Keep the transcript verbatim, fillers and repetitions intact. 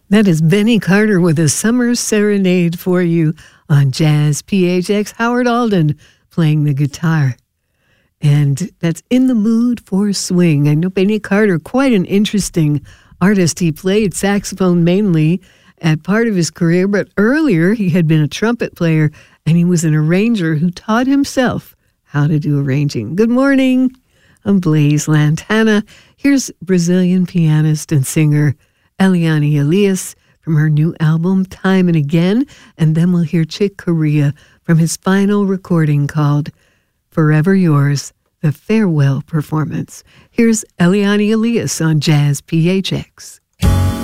That is Benny Carter with a summer serenade for you on Jazz P H X. Howard Alden playing the guitar. And that's In the Mood for Swing. I know Benny Carter, quite an interesting artist. He played saxophone mainly at part of his career, but earlier he had been a trumpet player and he was an arranger who taught himself how to do arranging. Good morning. I'm Blaise Lantana. Here's Brazilian pianist and singer Eliane Elias from her new album, Time and Again, and then we'll hear Chick Corea from his final recording called Forever Yours, the farewell performance. Here's Eliane Elias on Jazz P H X.